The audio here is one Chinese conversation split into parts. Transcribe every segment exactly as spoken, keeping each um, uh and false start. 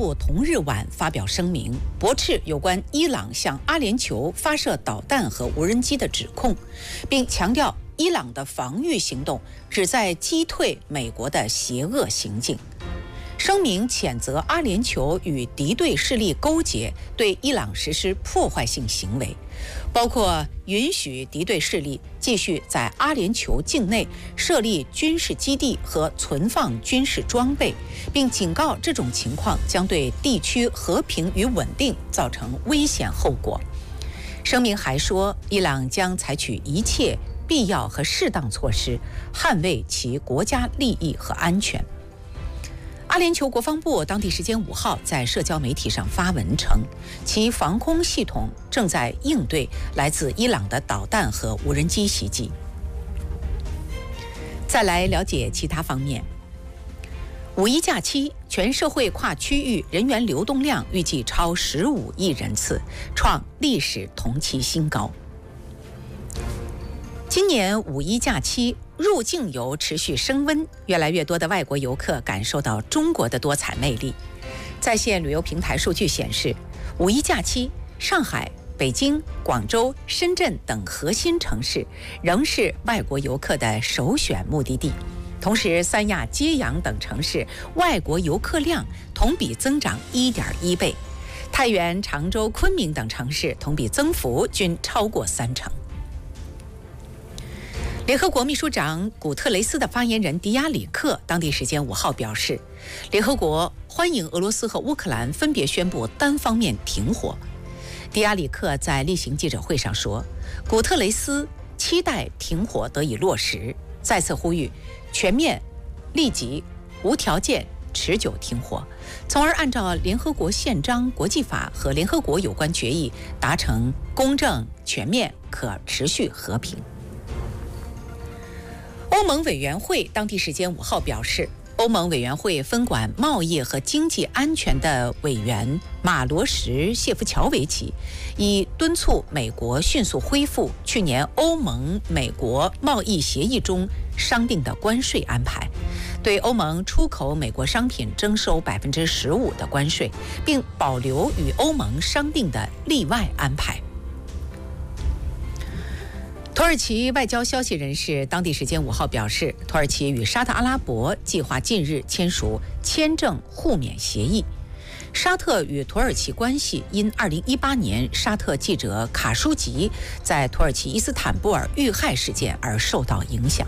部同日晚发表声明，驳斥有关伊朗向阿联酋发射导弹和无人机的指控，并强调伊朗的防御行动旨在击退美国的邪恶行径。声明谴责阿联酋与敌对势力勾结，对伊朗实施破坏性行为，包括允许敌对势力继续在阿联酋境内设立军事基地和存放军事装备，并警告这种情况将对地区和平与稳定造成危险后果。声明还说，伊朗将采取一切必要和适当措施，捍卫其国家利益和安全。阿联酋国防部当地时间五号在社交媒体上发文称，其防空系统正在应对来自伊朗的导弹和无人机袭击。再来了解其他方面。五一假期，全社会跨区域人员流动量预计超十五亿人次，创历史同期新高。今年五一假期，入境游持续升温，越来越多的外国游客感受到中国的多彩魅力。在线旅游平台数据显示，五一假期，上海、北京、广州、深圳等核心城市仍是外国游客的首选目的地。同时，三亚、揭阳等城市外国游客量同比增长 一点一倍，太原、常州、昆明等城市同比增幅均超过三成。联合国秘书长古特雷斯的发言人迪亚里克当地时间五号表示，联合国欢迎俄罗斯和乌克兰分别宣布单方面停火。迪亚里克在例行记者会上说，古特雷斯期待停火得以落实，再次呼吁全面、立即、无条件、持久停火，从而按照联合国宪章、国际法和联合国有关决议达成公正、全面、可持续和平。欧盟委员会当地时间五号表示，欧盟委员会分管贸易和经济安全的委员马罗什谢夫乔维奇已敦促美国迅速恢复去年欧盟美国贸易协议中商定的关税安排，对欧盟出口美国商品征收百分之十五的关税，并保留与欧盟商定的例外安排。土耳其外交消息人士当地时间五号表示，土耳其与沙特阿拉伯计划近日签署签证互免协议。沙特与土耳其关系因二零一八年沙特记者卡舒吉在土耳其伊斯坦布尔遇害事件而受到影响。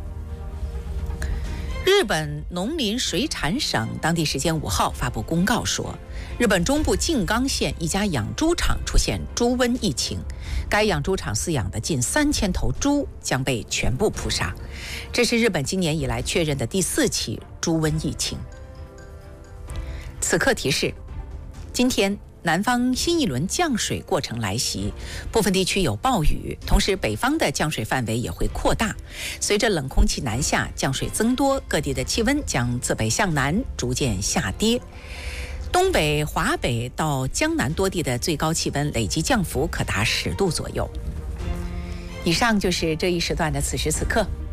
日本农林水产省当地时间五号发布公告说，日本中部静冈县一家养猪场出现猪瘟疫情，该养猪场饲养的近三千头猪将被全部扑杀。这是日本今年以来确认的第四起猪瘟疫情。此刻提示，今天南方新一轮降水过程来袭，部分地区有暴雨，同时北方的降水范围也会扩大。随着冷空气南下，降水增多，各地的气温将自北向南逐渐下跌。东北、华北到江南多地的最高气温累计降幅可达十度左右。以上就是这一时段的此时此刻，